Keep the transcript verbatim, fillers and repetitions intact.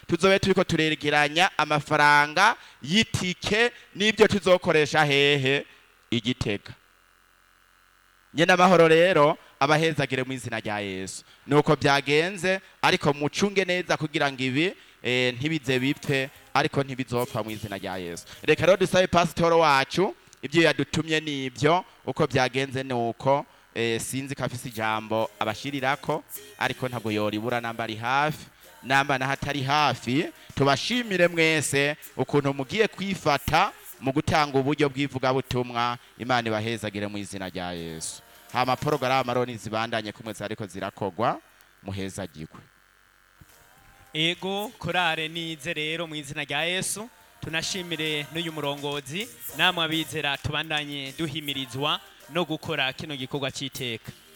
tuzobe turiko turegeranya amafaranga y'itike n'ibyo tuzokoresha hehe Igitega. Nyene amahoro rero abahezagire mu izina rya Yesu. Nuko byagenze ariko mucunge neza kugira ngo ibi eh, ntibize bipfe ariko ntibizopfa mu izina rya Yesu. Reka rero dusabe pastor wacu ibyo yadutumye nibyo uko byagenze nuko eh, sinzi kafisi ijambo abashirirako ariko ntabwo yoribura namba ari hafi namba na hatari hafi. Tubashimire mwese ukuntu mugiye kwifata mu gutanga uburyo bw'ivuga butumwa. Imana ibahezagire mu izina rya Yesu. Hama porogaramu aroni zibandanye kumwe zariko zirakogwa muhezagirwe. Ego korare nize rero mu izina rya Yesu. Tunashimire n'uyu murongozi namwe abizera tubandanye duhimirizwa no gukora kino gikorwa cy'iteka.